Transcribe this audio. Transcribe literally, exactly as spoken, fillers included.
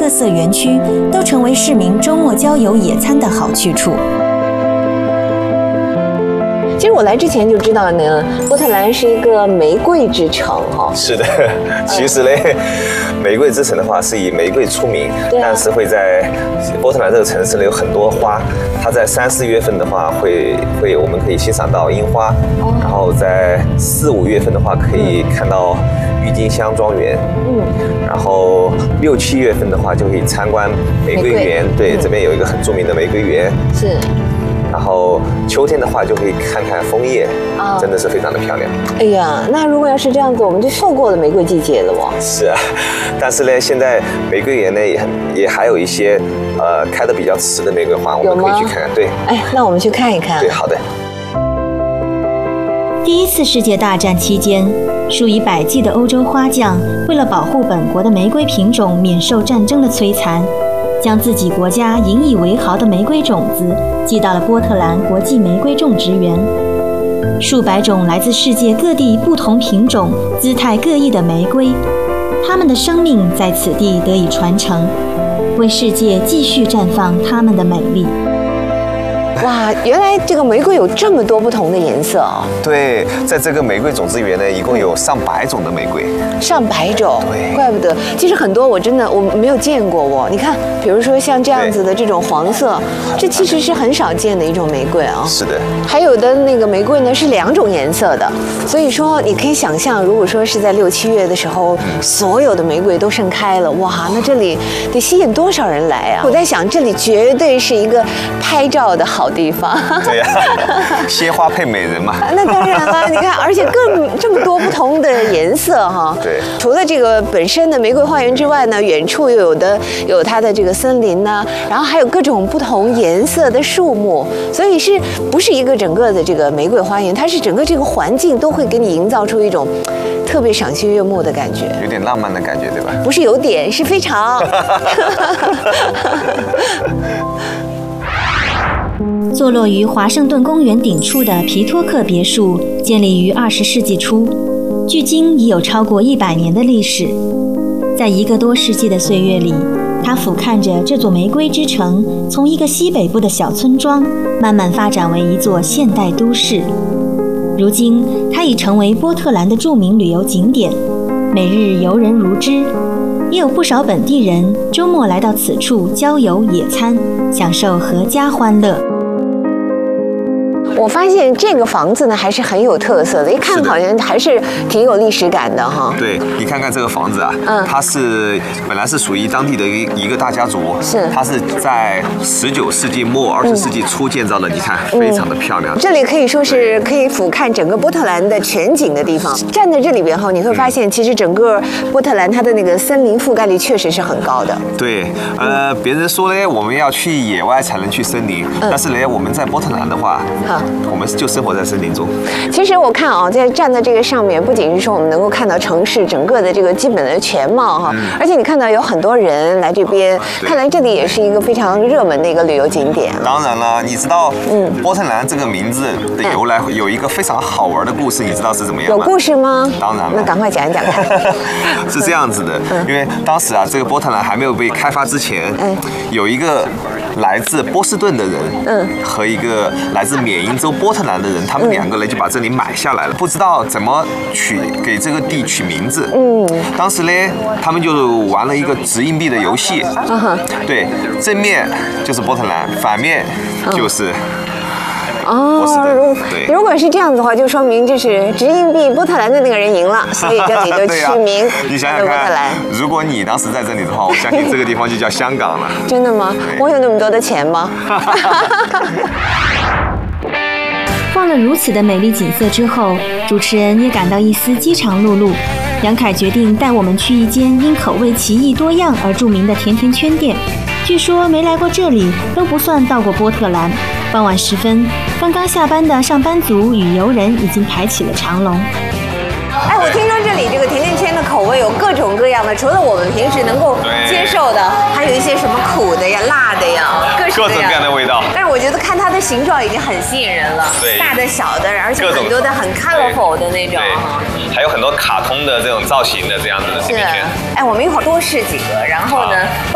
特色园区，都成为市民周末郊游野餐的好去处。 其实我来之前就知道呢，波特兰是一个玫瑰之城哈。 是的，其实呢，玫瑰之城的话是以玫瑰出名， 对啊、 但是会在波特兰这个城市呢有很多花，它在三四月份的话会会我们可以欣赏到樱花，哦、然后在四五月份的话可以看到郁金香庄园，嗯，然后六七月份的话就可以参观玫瑰园，对，嗯、这边有一个很著名的玫瑰园， 是。 然后秋天的话就可以看看枫叶，啊，真的是非常的漂亮。 哎呀，那如果要是这样子，我们就错过了玫瑰季节了哦。 是啊，但是呢，现在玫瑰园呢也很也还有一些呃开的比较迟的玫瑰花，我们可以去看看。对， 哎，那我们去看一看。 对，好的。 第一次世界大战期间，数以百计的欧洲花匠为了保护本国的玫瑰品种免受战争的摧残，将自己国家引以为豪的玫瑰种子寄到了波特兰国际玫瑰种植园。数百种来自世界各地不同品种、姿态各异的玫瑰，它们的生命在此地得以传承，为世界继续绽放它们的美丽。 哇，原来这个玫瑰有这么多不同的颜色哦！ 对，在这个玫瑰种子园呢，一共有上百种的玫瑰。 上百种， 对， 怪不得。其实很多我真的我没有见过哦。你看，比如说像这样子的这种黄色，这其实是很少见的一种玫瑰啊。 是的。还有的那个玫瑰呢是两种颜色的，所以说你可以想象，如果说是在六七月的时候，嗯、所有的玫瑰都盛开了，哇，那这里得吸引多少人来啊！我在想，这里绝对是一个拍照的好地方。 对呀、啊，鲜花配美人嘛。 那当然了，你看，而且更这么多不同的颜色哈。 对。 除了这个本身的玫瑰花园之外呢，远处又有的有它的这个森林呢，然后还有各种不同颜色的树木，所以是不是一个整个的这个玫瑰花园？它是整个这个环境都会给你营造出一种特别赏心悦目的感觉， 有点浪漫的感觉，对吧？ 不是有点，是非常。 坐落于华盛顿公园顶处的皮托克别墅，建立于二十世纪初，距今已有超过一百年的历史。在一个多世纪的岁月里，它俯瞰着这座玫瑰之城，从一个西北部的小村庄，慢慢发展为一座现代都市。如今，它已成为波特兰的著名旅游景点，每日游人如织。也有不少本地人周末来到此处郊游野餐，享受阖家欢乐。 我发现这个房子呢还是很有特色的，一看好像还是挺有历史感的哈。 对，你看看这个房子啊，嗯，它是本来是属于当地的一一个大家族， 是， 它是在十九世纪末二十世纪初建造的，你看非常的漂亮。 这里可以说是可以俯瞰整个波特兰的全景的地方。站在这里边后，你会发现其实整个波特兰它的那个森林覆盖率确实是很高的。 对，呃，别人说呢，我们要去野外才能去森林，但是呢，我们在波特兰的话，好。我们就生活在森林中。 其实我看啊，在站在这个上面，不仅是说我们能够看到城市整个的这个基本的全貌哈，嗯、而且你看到有很多人来这边，看来这里也是一个非常热门的一个旅游景点。 当然了，你知道，嗯，波特兰这个名字的由来有一个非常好玩的故事，你知道是怎么样吗？ 有故事吗？ 当然了， 那赶快讲一讲看。 是这样子的，因为当时啊，这个波特兰还没有被开发之前，嗯，有一个来自波士顿的人，嗯，和一个来自缅因州波特兰的人，他们两个人就把这里买下来了，不知道怎么取给这个地取名字。嗯，当时呢，他们就玩了一个掷硬币的游戏。嗯哼，对，正面就是波特兰，反面就是。 哦，如如果是这样子的话，就说明就是掷硬币波特兰的那个人赢了，所以这里就取名你想想看，如果你当时在这里的话，我相信这个地方就叫香港了。 真的吗？我有那么多的钱吗？ 逛了如此的美丽景色之后，主持人也感到一丝饥肠辘辘。杨凯决定带我们去一间因口味奇异多样而著名的甜甜圈店。据说没来过这里都不算到过波特兰。傍晚时分，刚刚下班的上班族与游人已经排起了长龙。 哎，我听说这里这个甜甜圈的口味有各种各样的，除了我们平时能够接受的，还有一些什么苦的呀、辣的呀，各种各样的味道。 但是我觉得看它的形状已经很吸引人了， 对， 大的、小的，而且很多的很 colorful 的那种， 还有很多卡通的这种造型的这样子的甜甜圈。 哎，我们一会儿多试几个，然后呢。